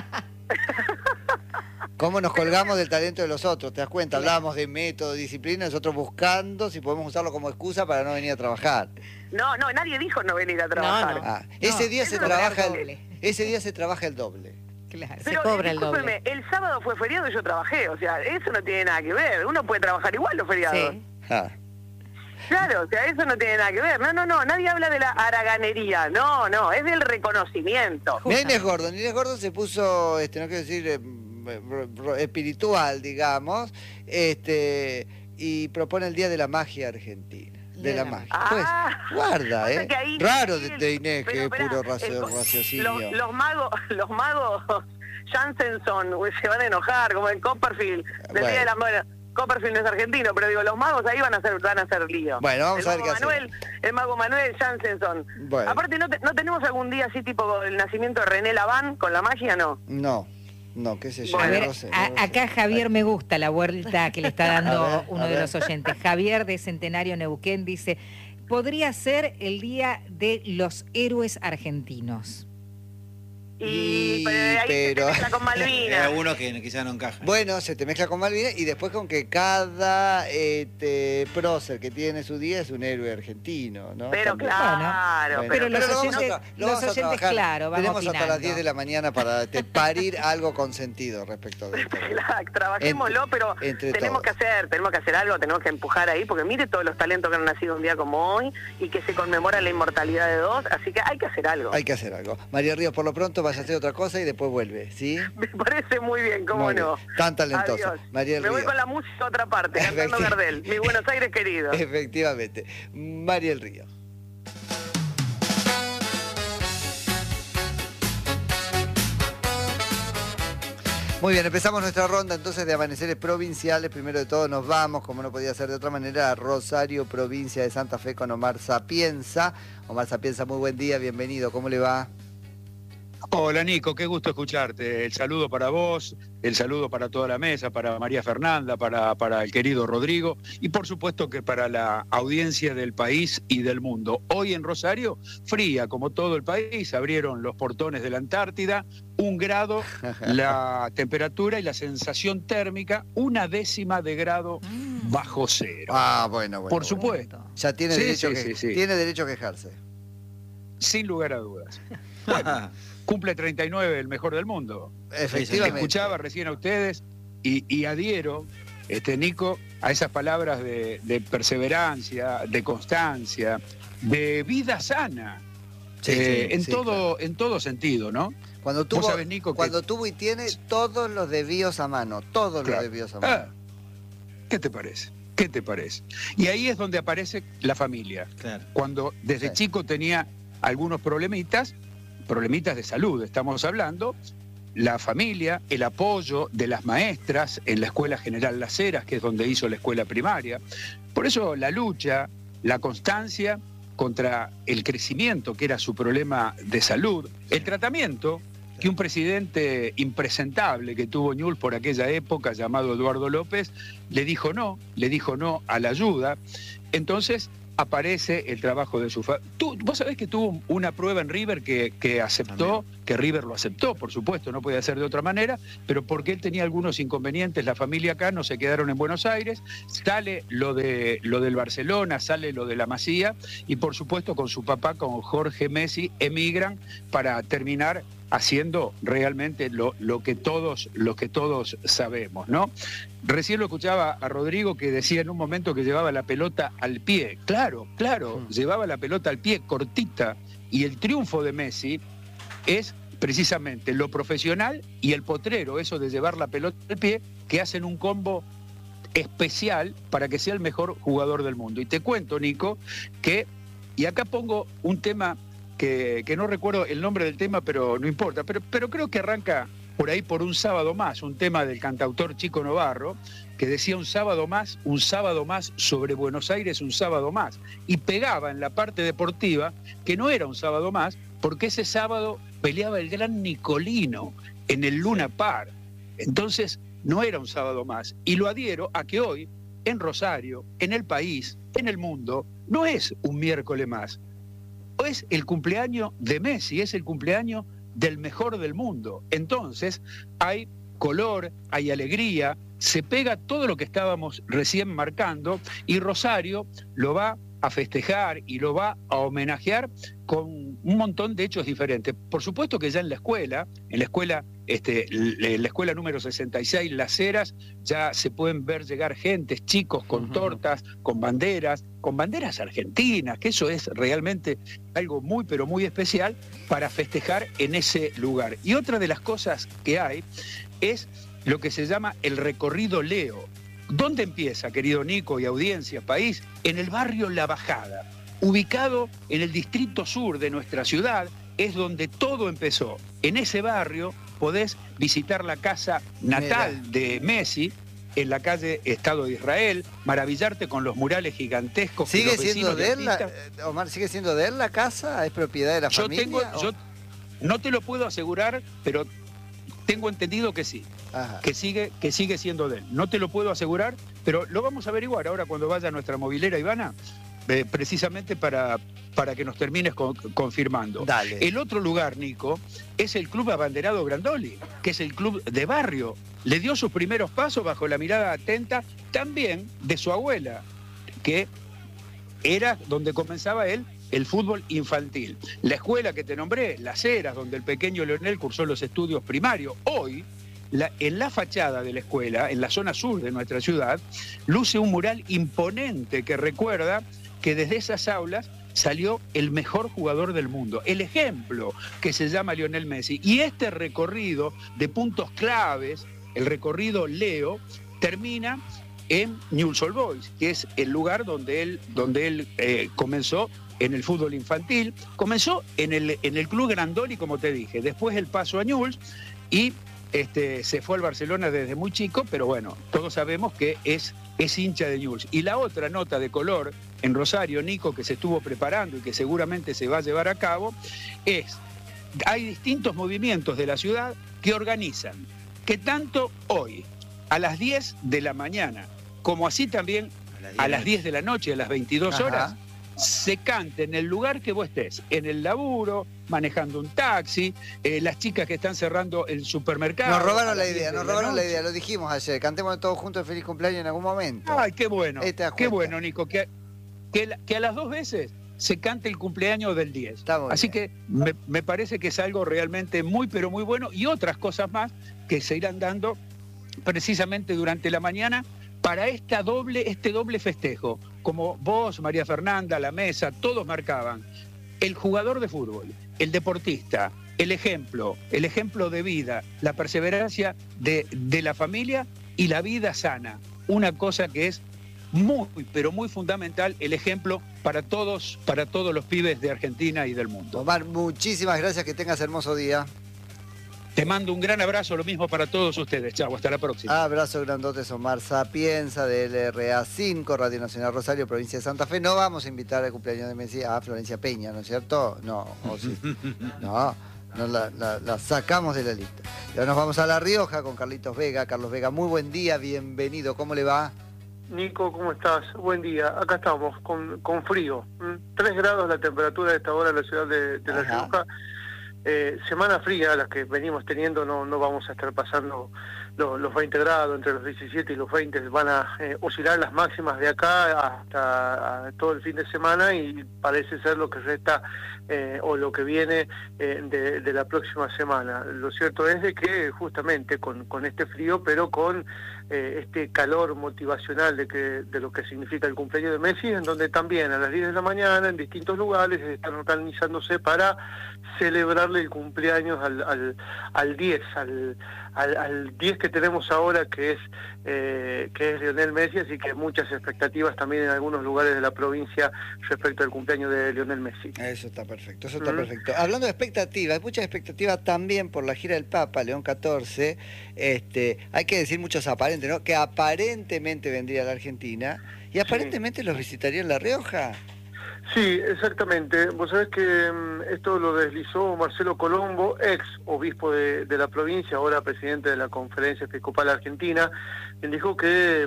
¿Cómo nos colgamos del talento de los otros? ¿Te das cuenta? Hablábamos de método, disciplina, nosotros buscando si podemos usarlo como excusa para no venir a trabajar. No, no, nadie dijo no venir a trabajar. no. Ah, ese día eso se es trabaja el, doble. ese día se trabaja el doble. Claro. Se Pero, cobra el discúlpeme, doble. el sábado fue feriado y yo trabajé, o sea, eso no tiene nada que ver. Uno puede trabajar igual los feriados. Sí. Ah, Claro, o sea, eso no tiene nada que ver. No, no, no, nadie habla de la haraganería. No, no, es del reconocimiento. Mirá Inés Gordon. Inés Gordon se puso, este, no quiero decir eh, ro- ro- espiritual, digamos, este, y propone el Día de la Magia Argentina. De la magia. Pues, Ah. guarda, Pasa ¿eh? que ahí- Raro sí, de, de Inés, pero que es esperá, puro racio- el co- raciocinio. Los, los magos, los magos Jansenson uy, se van a enojar, como el Copperfield, del Bueno. Día de la Madre. Copperfield no es argentino, pero digo, los magos ahí van a hacer, van a hacer lío. Bueno, vamos el a ver mago qué Manuel, El mago Manuel Jansenson. Bueno. Aparte, ¿no, te- ¿no tenemos algún día así tipo el nacimiento de René Laván con la magia, no? No, no, qué sé yo, A Bueno, ver, no lo sé. no a- lo sé. acá Javier me gusta la vuelta que le está A dando ver, uno a de ver. los oyentes. Javier de Centenario Neuquén dice, podría ser el día de los héroes argentinos. Y, Y, pero ahí pero- se mezcla con Hay Malvinas. algunos que quizás no encajan. Bueno, se te mezcla con Malvinas y después con que cada este, prócer que tiene su día es un héroe argentino, ¿no? Pero También. claro, Bueno, pero los lo vamos a oyentes- tra- lo los vamos a oyentes, trabajar. claro, vamos Tenemos hasta las opinando. diez de la mañana para este, parir algo con sentido respecto de esto. Claro, trabajémoslo, Entre- pero entre tenemos todos. que hacer, tenemos que hacer algo, tenemos que empujar ahí, porque mire todos los talentos que han nacido un día como hoy y que se conmemora la inmortalidad de dos, así que hay que hacer algo. Hay que hacer algo. María Ríos, por lo pronto vas a hacer otra cosa y después vuelve, ¿sí? Me parece muy bien, cómo Muy bien. no. Tan talentosa. Adiós. María Me voy Ríos. con la música a otra parte, cantando Efecti- Gardel, mi Buenos Aires querido. Efectivamente. María el Río. Muy bien, empezamos nuestra ronda entonces de amaneceres provinciales. Primero de todo nos vamos, como no podía ser de otra manera, a Rosario, provincia de Santa Fe, con Omar Sapienza. Omar Sapienza, muy buen día, bienvenido, ¿cómo le va? Hola Nico, qué gusto escucharte. El saludo para vos, el saludo para toda la mesa, para María Fernanda, para, para el querido Rodrigo y por supuesto que para la audiencia del país y del mundo. Hoy en Rosario, fría como todo el país, abrieron los portones de la Antártida, un grado la temperatura y la sensación térmica, una décima de grado bajo cero. Ah, bueno, bueno. por bueno. supuesto, Ya tiene, Sí, derecho sí, que, sí, sí. tiene derecho a quejarse. sin lugar a dudas. Bueno, cumple treinta y nueve, el mejor del mundo. Efectivamente. Escuchaba recién a ustedes y, y adhiero, este, Nico, a esas palabras de, de perseverancia, de constancia, de vida sana, Sí, eh, sí, en, sí, todo, en todo sentido, ¿no? Cuando tuvo, Vos sabés, Nico, que- cuando tuvo y tiene todos los desvíos a mano, todos Claro. los desvíos a mano. Ah, ¿qué te parece? ¿Qué te parece? Y ahí es donde aparece la familia. Claro. Cuando desde Sí. chico tenía algunos problemitas, problemitas de salud, estamos hablando, la familia, el apoyo de las maestras en la Escuela General Las Heras, que es donde hizo la escuela primaria. Por eso la lucha, la constancia contra el crecimiento, que era su problema de salud, el tratamiento que un presidente impresentable que tuvo Newell's por aquella época, llamado Eduardo López, le dijo no, le dijo no a la ayuda. Entonces aparece el trabajo de su familia. Vos sabés que tuvo una prueba en River que, que aceptó, También. que River lo aceptó, por supuesto, no podía ser de otra manera, pero porque él tenía algunos inconvenientes, la familia acá no se quedaron en Buenos Aires, sale lo, de, lo del Barcelona, sale lo de la Masía, y por supuesto con su papá, con Jorge Messi, emigran para terminar haciendo realmente lo, lo, que todos, lo que todos sabemos, ¿no? Recién lo escuchaba a Rodrigo que decía en un momento que llevaba la pelota al pie. Claro, claro, mm. llevaba la pelota al pie cortita, y el triunfo de Messi es precisamente lo profesional y el potrero, eso de llevar la pelota al pie, que hacen un combo especial para que sea el mejor jugador del mundo. Y te cuento, Nico, que, y acá pongo un tema que, que no recuerdo el nombre del tema, pero no importa, pero, pero creo que arranca por ahí por Un Sábado Más, un tema del cantautor Chico Novarro, que decía un sábado más, un sábado más sobre Buenos Aires, un sábado más. Y pegaba en la parte deportiva que no era un sábado más, porque ese sábado peleaba el gran Nicolino en el Luna Park. Entonces no era un sábado más. Y lo adhiero a que hoy, en Rosario, en el país, en el mundo, no es un miércoles más. Es el cumpleaños de Messi, es el cumpleaños del mejor del mundo. Entonces hay color, hay alegría, se pega todo lo que estábamos recién marcando, y Rosario lo va a festejar y lo va a homenajear con un montón de hechos diferentes. Por supuesto que ya en la escuela, en la escuela, este, la escuela número sesenta y seis, Las Heras, ya se pueden ver llegar gentes, chicos con uh-huh. tortas, con banderas, con banderas argentinas, que eso es realmente algo muy, pero muy especial para festejar en ese lugar. Y otra de las cosas que hay es lo que se llama el recorrido Leo. ¿Dónde empieza, querido Nico y audiencia, país? En el barrio La Bajada, ubicado en el distrito sur de nuestra ciudad, es donde todo empezó. En ese barrio podés visitar la casa natal Mira. de Messi, en la calle Estado de Israel, maravillarte con los murales gigantescos. ¿Sigue que los siendo de él, artistas... la, Omar, sigue siendo de él la casa? ¿Es propiedad de la yo familia? Tengo, o... Yo no te lo puedo asegurar, pero tengo entendido que sí. Ajá. Que sigue, que sigue siendo de él. No te lo puedo asegurar, pero lo vamos a averiguar ahora cuando vaya nuestra movilera Ivana, eh, precisamente para, para que nos termines con, confirmando. Dale. El otro lugar, Nico, es el Club Abanderado Grandoli, que es el club de barrio. Le dio sus primeros pasos bajo la mirada atenta también de su abuela, que era donde comenzaba él el fútbol infantil. La escuela que te nombré, Las Heras, donde el pequeño Leonel cursó los estudios primarios, hoy, La, en la fachada de la escuela, en la zona sur de nuestra ciudad, luce un mural imponente que recuerda que desde esas aulas salió el mejor jugador del mundo, el ejemplo que se llama Lionel Messi. Y este recorrido de puntos claves, el recorrido Leo, termina en Newell's Old Boys, que es el lugar donde él, donde él eh, comenzó en el fútbol infantil, comenzó en el, en el Club Grandoli, como te dije, después el paso a Newell's, y Este, se fue al Barcelona desde muy chico, pero bueno, todos sabemos que es, es hincha de Newell's. Y la otra nota de color en Rosario, Nico, que se estuvo preparando y que seguramente se va a llevar a cabo, es, hay distintos movimientos de la ciudad que organizan, que tanto hoy, a las diez de la mañana, como así también a las diez de la noche, a las veintidós horas, Ajá. se cante en el lugar que vos estés, en el laburo, manejando un taxi, eh, las chicas que están cerrando el supermercado. Nos robaron la idea, nos robaron la, la idea, lo dijimos ayer, cantemos todos juntos feliz cumpleaños en algún momento. Ay, qué bueno, qué bueno, Nico, que, que, que a las dos veces se cante el cumpleaños del diez. Así bien. que me, me parece que es algo realmente muy, pero muy bueno, y otras cosas más que se irán dando precisamente durante la mañana para esta doble, este doble festejo. Como vos, María Fernanda, la mesa, todos marcaban, el jugador de fútbol, el deportista, el ejemplo, el ejemplo de vida, la perseverancia de, de la familia y la vida sana. Una cosa que es muy, pero muy fundamental, el ejemplo para todos, para todos los pibes de Argentina y del mundo. Omar, muchísimas gracias, que tengas hermoso día. Te mando un gran abrazo, lo mismo para todos ustedes. Chau, hasta la próxima. Abrazo grandote, Omar Sapienza, del R A cinco, Radio Nacional Rosario, provincia de Santa Fe. No vamos a invitar al cumpleaños de Messi a Florencia Peña, ¿no es cierto? No, o sí. No, no la, la, la sacamos de la lista. Y ahora nos vamos a La Rioja con Carlitos Vega. Carlos Vega, muy buen día, bienvenido. ¿Cómo le va? Nico, ¿cómo estás? Buen día. Acá estamos, con, con frío. Tres grados la temperatura de esta hora en la ciudad de, de La Rioja. Eh, semana fría, las que venimos teniendo, no, no vamos a estar pasando los, los veinte grados, entre los diecisiete y los veinte van a eh, oscilar las máximas de acá hasta a, todo el fin de semana, y parece ser lo que resta eh, o lo que viene eh, de, de la próxima semana. Lo cierto es de que justamente con, con este frío, pero con eh, este calor motivacional de, que, de lo que significa el cumpleaños de Messi, en donde también a las diez de la mañana en distintos lugares están organizándose para celebrarle el cumpleaños al, al, al diez, al, al, al diez que tenemos ahora, que es eh, que es Lionel Messi, así que muchas expectativas también en algunos lugares de la provincia respecto al cumpleaños de Lionel Messi. Eso está perfecto, eso está mm. perfecto. Hablando de expectativas, hay muchas expectativas también por la gira del Papa, León catorce, este, hay que decir muchos aparentes, ¿no? Que aparentemente vendría a la Argentina y aparentemente sí. los visitaría en La Rioja. Sí, exactamente. Vos sabés que um, esto lo deslizó Marcelo Colombo, ex obispo de, de la provincia, ahora presidente de la Conferencia Episcopal Argentina, quien dijo que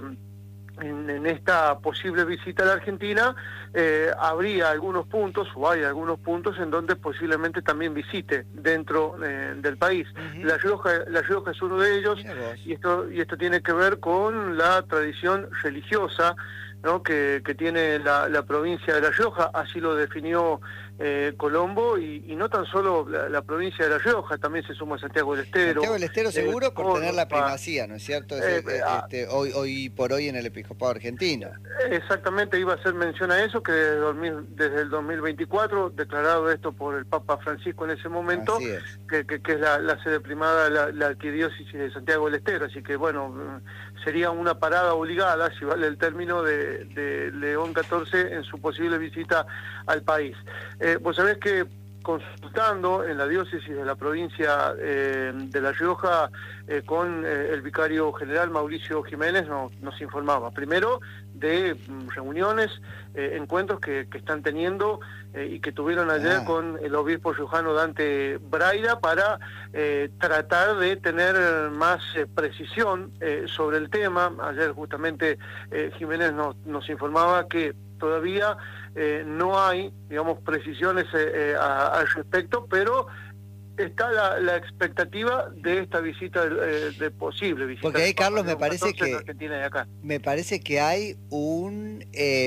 en, en esta posible visita a la Argentina eh, habría algunos puntos, o hay algunos puntos en donde posiblemente también visite dentro eh, del país. Uh-huh. La Rioja, La Rioja es uno de ellos, y esto, y esto tiene que ver con la tradición religiosa, ¿no? que, que tiene la, la provincia de La Rioja, así lo definió eh, Colombo, y, y no tan solo la, la provincia de La Rioja, también se suma Santiago del Estero. Santiago del Estero seguro eh, por tener la primacía, ¿no es cierto? Es, eh, eh, este, hoy, hoy por hoy en el episcopado argentino. Exactamente, iba a hacer mención a eso, que desde, dos mil, desde el dos mil veinticuatro, declarado esto por el Papa Francisco en ese momento, es. Que, que, que es la, la sede primada, la, la arquidiócesis de Santiago del Estero, así que bueno, sería una parada obligada, si vale el término, de, de León catorce en su posible visita al país. Eh, vos sabés que consultando en la diócesis de la provincia eh, de La Rioja eh, con eh, el vicario general Mauricio Jiménez, no, nos informaba primero de mm, reuniones, eh, encuentros que, que están teniendo eh, y que tuvieron ayer ah. con el obispo riojano Dante Braida para eh, tratar de tener más eh, precisión eh, sobre el tema. Ayer justamente eh, Jiménez nos, nos informaba que todavía eh, no hay, digamos, precisiones eh, eh, a, al respecto, pero está la, la expectativa de esta visita, eh, de posible visita. Porque ahí, Carlos, me parece que Argentina y acá. me parece que hay un,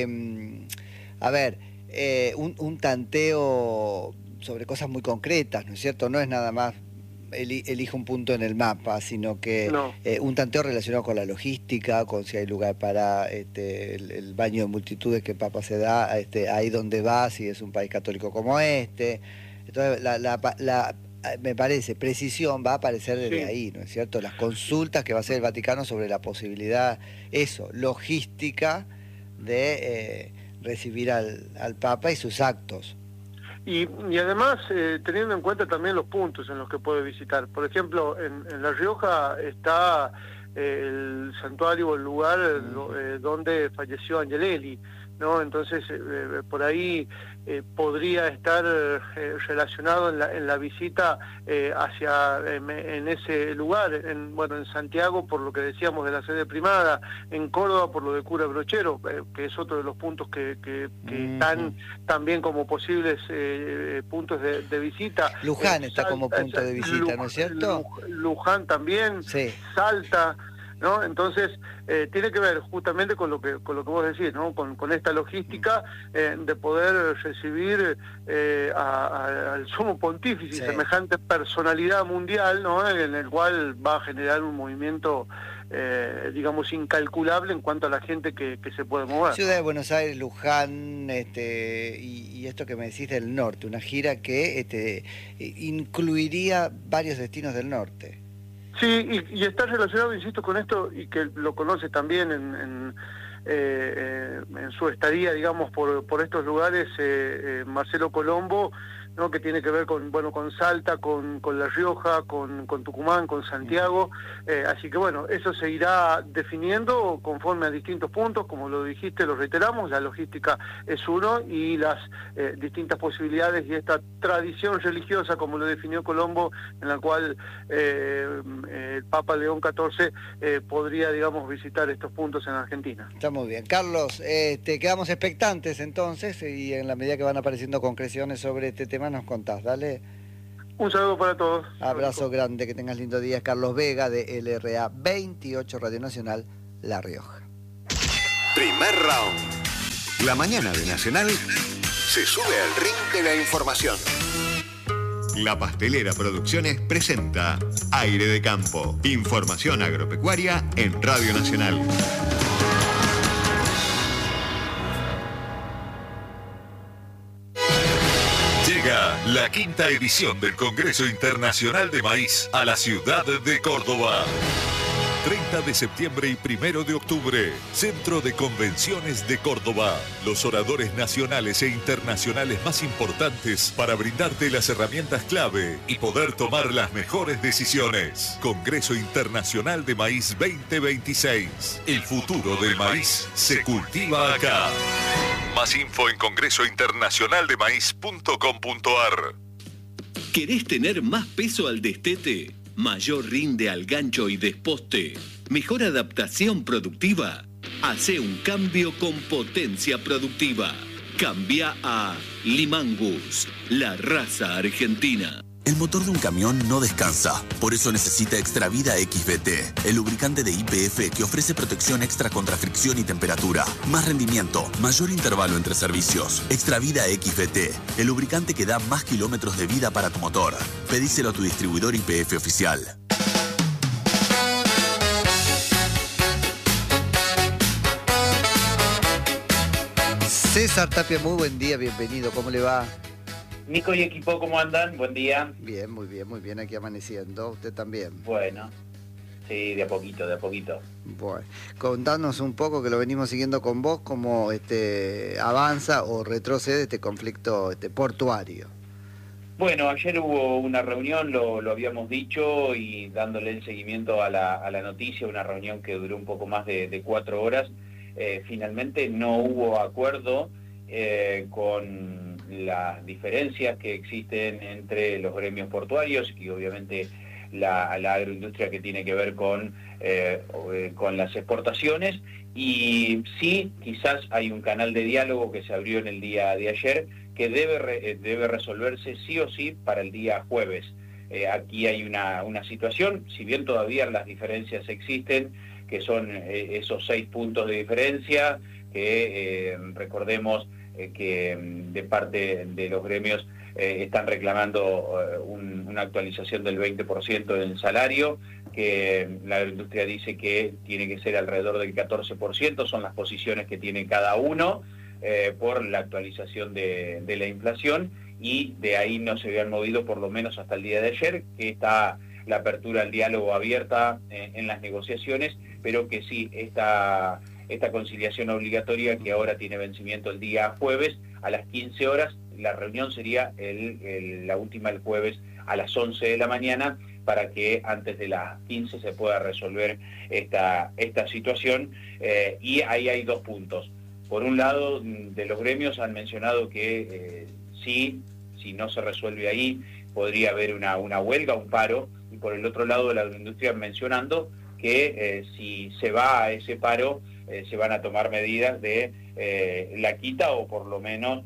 eh, a ver, eh, un, un tanteo sobre cosas muy concretas, ¿no es cierto? No es nada más elige un punto en el mapa, sino que no. eh, un tanteo relacionado con la logística, con si hay lugar para este, el, el baño de multitudes que Papa se da, este, ahí donde va, si es un país católico como este. Entonces, la, la, la, me parece, precisión va a aparecer desde sí. ahí, ¿no es cierto? Las consultas que va a hacer el Vaticano sobre la posibilidad, eso, logística de eh, recibir al, al Papa y sus actos. Y, y además, eh, teniendo en cuenta también los puntos en los que puede visitar. Por ejemplo, en, en La Rioja está eh, el santuario, el lugar eh, donde falleció Angelelli, ¿no? Entonces, eh, por ahí eh, podría estar eh, relacionado en la, en la visita eh, hacia en, en ese lugar, en, bueno, en Santiago por lo que decíamos de la sede primada, en Córdoba por lo de Cura Brochero, eh, que es otro de los puntos que, que, que mm. están también como posibles eh, puntos de, de visita. Luján eh, está Salta, como punto de visita, Luj, ¿no es cierto? Luján también, sí. Salta, ¿no? Entonces eh, tiene que ver justamente con lo que con lo que vos decís, ¿no? Con, con esta logística eh, de poder recibir eh, a, a, al sumo pontífice, sí. semejante personalidad mundial, ¿no? En el cual va a generar un movimiento eh, digamos incalculable en cuanto a la gente que, que se puede mover. Ciudad de Buenos Aires, Luján, este y, y esto que me decís del norte, una gira que este incluiría varios destinos del norte. Sí, y, y está relacionado, insisto, con esto, y que lo conoce también en, en, eh, en su estadía, digamos, por, por estos lugares, eh, eh, Marcelo Colombo, ¿no? Que tiene que ver con, bueno, con Salta, con, con La Rioja, con, con Tucumán, con Santiago, eh, así que bueno, eso se irá definiendo conforme a distintos puntos, como lo dijiste, lo reiteramos, la logística es uno, y las eh, distintas posibilidades y esta tradición religiosa, como lo definió Colombo, en la cual eh, el Papa León catorce eh, podría, digamos, visitar estos puntos en Argentina. Está muy bien. Carlos, eh, te quedamos expectantes entonces, y en la medida que van apareciendo concreciones sobre este tema nos contás, dale. Un saludo para todos. Abrazo grande, que tengas lindo día. Carlos Vega de L R A veintiocho Radio Nacional, La Rioja. Primer round. La mañana de Nacional se sube al ring de la información. La Pastelera Producciones presenta Aire de Campo. Información agropecuaria en Radio Nacional. Llega la quinta edición del Congreso Internacional de Maíz a la ciudad de Córdoba. treinta de septiembre y primero de octubre, Centro de Convenciones de Córdoba. Los oradores nacionales e internacionales más importantes para brindarte las herramientas clave y poder tomar las mejores decisiones. Congreso Internacional de Maíz veinte veintiséis. El futuro del maíz se cultiva acá. Más info en congreso internacional de maíz punto com punto ar. ¿Querés tener más peso al destete? Mayor rinde al gancho y desposte. Mejor adaptación productiva. Hace un cambio con potencia productiva. Cambia a Limangus, la raza argentina. El motor de un camión no descansa, por eso necesita Extravida X B T, el lubricante de Y P F que ofrece protección extra contra fricción y temperatura, más rendimiento, mayor intervalo entre servicios. Extravida X B T, el lubricante que da más kilómetros de vida para tu motor. Pedíselo a tu distribuidor Y P F oficial. César Tapia, muy buen día, bienvenido, ¿cómo le va? Nico y equipo, ¿cómo andan? Buen día. Bien, muy bien, muy bien, aquí amaneciendo. ¿Usted también? Bueno, sí, de a poquito, de a poquito. Bueno, contanos un poco, que lo venimos siguiendo con vos, cómo este, avanza o retrocede este conflicto este, portuario. Bueno, ayer hubo una reunión, lo, lo habíamos dicho, y dándole el seguimiento a la, a la noticia, una reunión que duró un poco más de, de cuatro horas. Eh, finalmente no hubo acuerdo eh, con las diferencias que existen entre los gremios portuarios y obviamente la, la agroindustria que tiene que ver con, eh, con las exportaciones, y sí, quizás hay un canal de diálogo que se abrió en el día de ayer que debe, re, debe resolverse sí o sí para el día jueves. Eh, aquí hay una, una situación, si bien todavía las diferencias existen, que son eh, esos seis puntos de diferencia, que eh, recordemos eh, que de parte de los gremios eh, están reclamando eh, un, una actualización del veinte por ciento del salario, que la industria dice que tiene que ser alrededor del catorce por ciento, son las posiciones que tiene cada uno eh, por la actualización de, de la inflación, y de ahí no se habían movido por lo menos hasta el día de ayer, que está la apertura al diálogo abierta eh, en las negociaciones, pero que sí, esta, esta conciliación obligatoria que ahora tiene vencimiento el día jueves a las quince horas, la reunión sería el, el, la última el jueves a las once de la mañana, para que antes de las quince se pueda resolver esta, esta situación, eh, y ahí hay dos puntos. Por un lado, de los gremios han mencionado que eh, sí, si no se resuelve ahí, podría haber una, una huelga, un paro, y por el otro lado de la industria mencionando que eh, si se va a ese paro eh, se van a tomar medidas de eh, la quita o por lo menos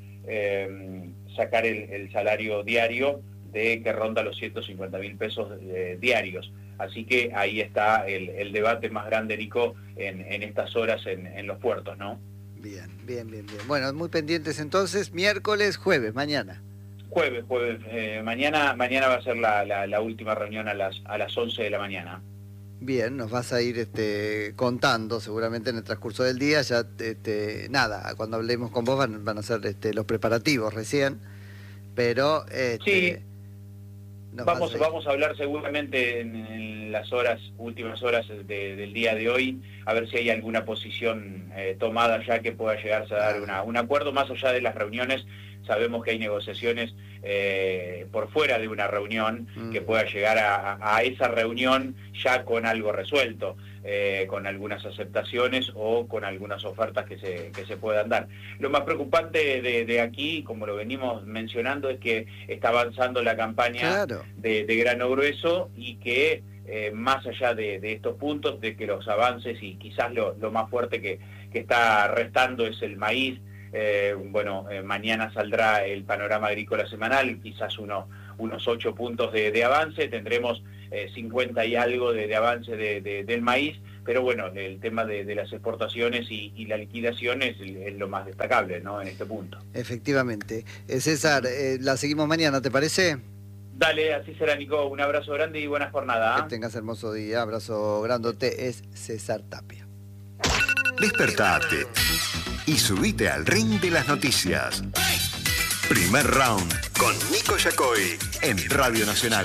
eh, sacar el, el salario diario de que ronda los ciento cincuenta mil pesos eh, diarios. Así que ahí está el, el debate más grande, Nico, en, en estas horas en, en los puertos, ¿no? Bien, bien, bien, bien. Bueno, muy pendientes entonces, miércoles, jueves, mañana. Jueves, jueves. Eh, mañana mañana va a ser la, la, la última reunión a las, a las once de la mañana. Bien, nos vas a ir este, contando seguramente en el transcurso del día. Ya, este, nada, cuando hablemos con vos van, van a ser este, los preparativos recién. Pero, este, sí. Vamos, vamos a hablar seguramente en, en las horas, últimas horas de, del día de hoy, a ver si hay alguna posición eh, tomada ya que pueda llegarse a dar una, un acuerdo más allá de las reuniones. Sabemos que hay negociaciones eh, por fuera de una reunión mm. que pueda llegar a, a esa reunión ya con algo resuelto, eh, con algunas aceptaciones o con algunas ofertas que se, que se puedan dar. Lo más preocupante de, de aquí, como lo venimos mencionando, es que está avanzando la campaña claro. de, de grano grueso y que eh, más allá de, de estos puntos, de que los avances y quizás lo, lo más fuerte que, que está restando es el maíz. Eh, bueno, eh, mañana saldrá el panorama agrícola semanal, quizás uno, unos ocho puntos de, de avance, tendremos eh, cincuenta y algo de, de avance de, de, del maíz, pero bueno, el tema de, de las exportaciones y, y la liquidación es, es lo más destacable, ¿no?, en este punto. Efectivamente. Eh, César, eh, la seguimos mañana, ¿te parece? Dale, así será, Nico. Un abrazo grande y buena jornada. ¿eh? Que tengas hermoso día, abrazo grandote. Es César Tapia. Despertate y subite al ring de las noticias. Primer round con Nico Yacoy en Radio Nacional.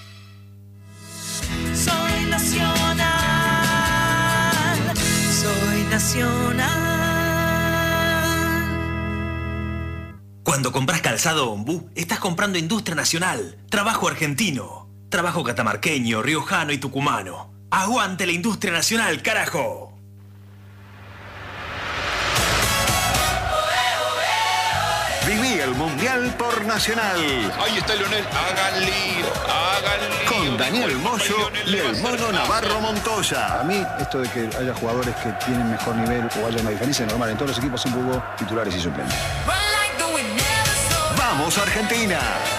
Soy nacional, soy nacional. Cuando compras calzado Ombú, estás comprando industria nacional, trabajo argentino, trabajo catamarqueño, riojano y tucumano. ¡Aguante la industria nacional, carajo! Viví el Mundial por Nacional. Ahí está Leonel, hagan lío, hagan lío. Con Daniel Moyo y el Mono Navarro Montoya. A mí, esto de que haya jugadores que tienen mejor nivel o haya una diferencia normal, en todos los equipos siempre hubo titulares y suplentes. ¡Vamos, Argentina!